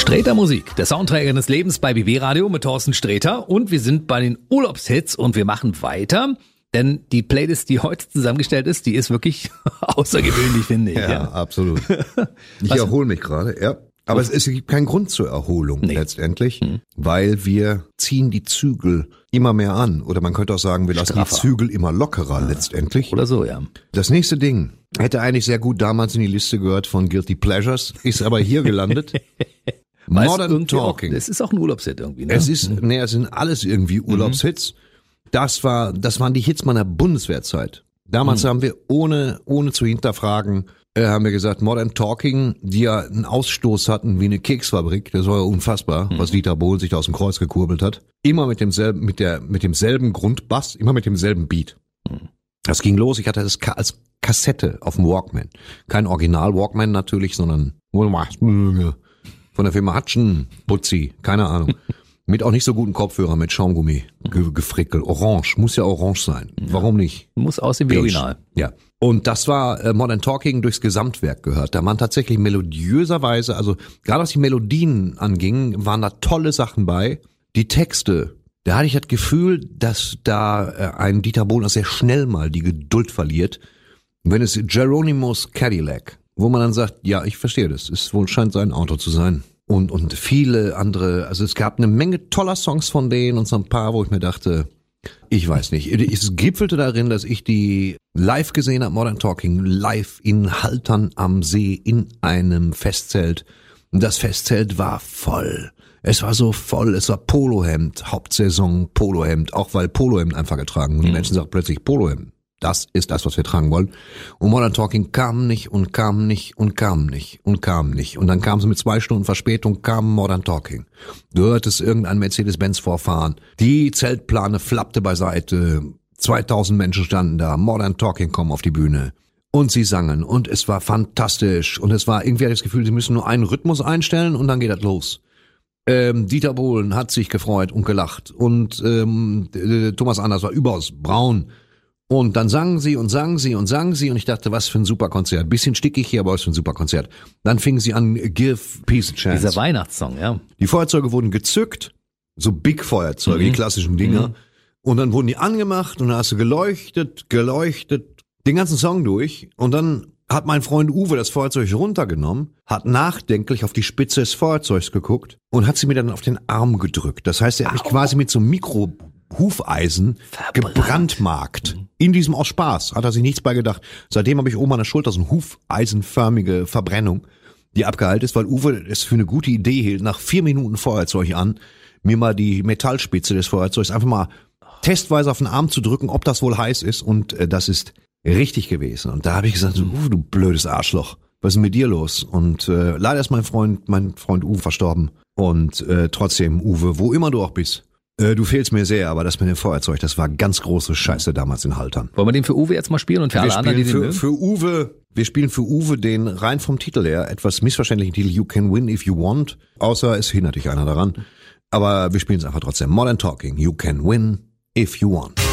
Sträter Musik, der Soundtrack des Lebens bei BB Radio mit Thorsten Sträter. Und wir sind bei den Urlaubshits und wir machen weiter. Denn die Playlist, die heute zusammengestellt ist, die ist wirklich außergewöhnlich, finde ich. Ja, absolut. Ich erhole mich gerade, ja. Aber es gibt keinen Grund zur Erholung letztendlich, weil wir ziehen die Zügel immer mehr an. Oder man könnte auch sagen, wir lassen die Zügel immer lockerer letztendlich. Oder so, ja. Das nächste Ding hätte eigentlich sehr gut damals in die Liste gehört von Guilty Pleasures, ist aber hier gelandet. Modern Talking. Das ist auch ein Urlaubshit irgendwie, ne? Es sind alles irgendwie Urlaubshits. Das waren die Hits meiner Bundeswehrzeit. Damals haben wir ohne zu hinterfragen, haben wir gesagt, Modern Talking, die ja einen Ausstoß hatten wie eine Keksfabrik, das war ja unfassbar, was Dieter Bohlen sich da aus dem Kreuz gekurbelt hat. Immer mit demselben Grundbass, immer mit demselben Beat. Das ging los, ich hatte das als Kassette auf dem Walkman. Kein Original-Walkman natürlich, sondern von der Firma Hutchen, Putzi, keine Ahnung. Mit auch nicht so guten Kopfhörer, mit Schaumgummi gefrickelt. Orange, muss ja orange sein. Warum nicht? Muss aussehen wie Original. Ja. Und das war Modern Talking durchs Gesamtwerk gehört. Da waren tatsächlich melodiöserweise, also gerade was die Melodien anging, waren da tolle Sachen bei. Die Texte, da hatte ich das Gefühl, dass da ein Dieter Bohlen sehr schnell mal die Geduld verliert. Wenn es Geronimo's Cadillac, wo man dann sagt, ja, ich verstehe das, scheint sein Auto zu sein. Und viele andere, also es gab eine Menge toller Songs von denen und so ein paar, wo ich mir dachte, ich weiß nicht. Es gipfelte darin, dass ich die live gesehen habe, Modern Talking, live in Haltern am See in einem Festzelt. Und das Festzelt war voll. Es war so voll, es war Polohemd, Hauptsaison Polohemd, auch weil Polohemd einfach getragen. Und die Menschen sagen plötzlich Polohemd. Das ist das, was wir tragen wollen. Und Modern Talking kam nicht und kam nicht und kam nicht und kam nicht. Und dann kam sie mit 2 Stunden Verspätung, kam Modern Talking. Du hörtest irgendein Mercedes-Benz vorfahren. Die Zeltplane flappte beiseite. 2000 Menschen standen da. Modern Talking kommen auf die Bühne. Und sie sangen. Und es war fantastisch. Und es war irgendwie, hatte ich das Gefühl, sie müssen nur einen Rhythmus einstellen und dann geht das los. Dieter Bohlen hat sich gefreut und gelacht. Und Thomas Anders war überaus braun. Und dann sangen sie und sangen sie und sangen sie und ich dachte, was für ein super Konzert. Bisschen stickig hier, aber was für ein super Konzert. Dann fingen sie an, Give Peace a Chance. Dieser Weihnachtssong, ja. Die Feuerzeuge wurden gezückt, so Big-Feuerzeuge, die klassischen Dinger. Und dann wurden die angemacht und dann hast du geleuchtet, den ganzen Song durch. Und dann hat mein Freund Uwe das Feuerzeug runtergenommen, hat nachdenklich auf die Spitze des Feuerzeugs geguckt und hat sie mir dann auf den Arm gedrückt. Das heißt, er hat mich quasi mit so einem Hufeisen gebrandmarkt. In diesem aus Spaß. Hat er sich nichts bei gedacht. Seitdem habe ich oben an der Schulter so eine hufeisenförmige Verbrennung, die abgeheilt ist, weil Uwe es für eine gute Idee hielt, nach 4 Minuten Feuerzeug an, mir mal die Metallspitze des Feuerzeugs einfach mal testweise auf den Arm zu drücken, ob das wohl heiß ist. Und das ist richtig gewesen. Und da habe ich gesagt, du blödes Arschloch, was ist denn mit dir los? Und leider ist mein Freund Uwe verstorben. Und trotzdem, Uwe, wo immer du auch bist, du fehlst mir sehr, aber das mit dem Feuerzeug, das war ganz große Scheiße damals in Haltern. Wollen wir den für Uwe jetzt mal spielen und für alle anderen, die den mögen? Wir spielen für Uwe den rein vom Titel her etwas missverständlichen Titel You Can Win If You Want, außer es hindert dich einer daran. Aber wir spielen es einfach trotzdem. Modern Talking, You Can Win If You Want.